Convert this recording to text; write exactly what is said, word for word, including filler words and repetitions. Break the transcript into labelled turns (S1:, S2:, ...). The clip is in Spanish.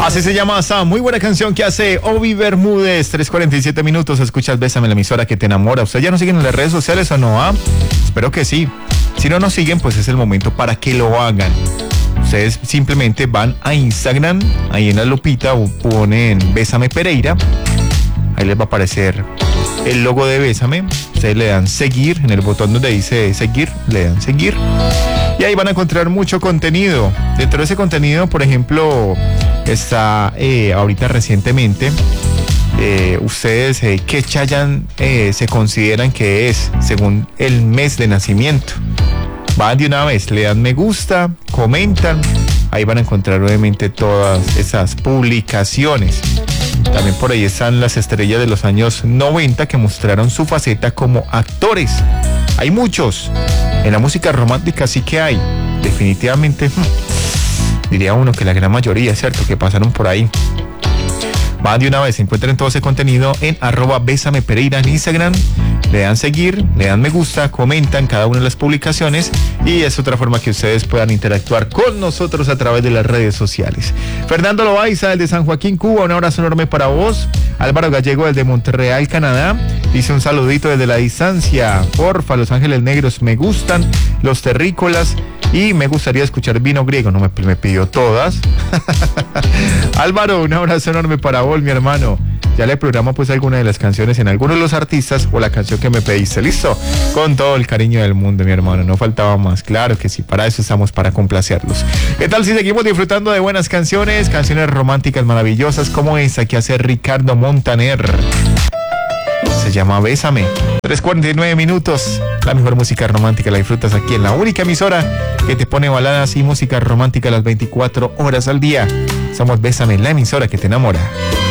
S1: Así se llama esa muy buena canción que hace Obi Bermúdez. tres cuarenta y siete minutos, escuchas Bésame, la emisora que te enamora. ¿Ustedes ya nos siguen en las redes sociales o no? ¿Ah? Espero que sí. Si no nos siguen, pues es el momento para que lo hagan. Ustedes simplemente van a Instagram, ahí en la lupita ponen Bésame Pereira. Ahí les va a aparecer el logo de Bésame. Ustedes le dan seguir, en el botón donde dice seguir, le dan seguir. Y ahí van a encontrar mucho contenido. Dentro de ese contenido, por ejemplo, está eh, ahorita recientemente, eh, ustedes, eh, ¿qué Chayanne eh, se consideran que es según el mes de nacimiento? Van de una vez, le dan me gusta, comentan. Ahí van a encontrar obviamente todas esas publicaciones. También por ahí están las estrellas de los años noventa que mostraron su faceta como actores. Hay muchos. En la música romántica sí que hay. Definitivamente, diría uno que la gran mayoría, ¿cierto? Que pasaron por ahí. Van de una vez, encuentren todo ese contenido en arroba Bésame Pereira en Instagram. Le dan seguir, le dan me gusta, comentan cada una de las publicaciones y es otra forma que ustedes puedan interactuar con nosotros a través de las redes sociales. Fernando Loaiza, el de San Joaquín, Cuba, un abrazo enorme para vos. Álvaro Gallego, el de Montreal, Canadá, dice un saludito desde la distancia. Porfa, Los Ángeles Negros me gustan, Los Terrícolas y me gustaría escuchar Vino Griego. No me, me pidió todas. Álvaro, un abrazo enorme para vos, mi hermano. Ya le programo pues alguna de las canciones en algunos de los artistas o la canción que me pediste. ¿Listo? Con todo el cariño del mundo, mi hermano. No faltaba más. Claro que sí, para eso estamos, para complacerlos. ¿Qué tal si seguimos disfrutando de buenas canciones? Canciones románticas maravillosas como esta que hace Ricardo Montaner. Se llama Bésame. tres cuarenta y nueve minutos. La mejor música romántica la disfrutas aquí en la única emisora que te pone baladas y música romántica las veinticuatro horas al día. Somos Bésame, la emisora que te enamora.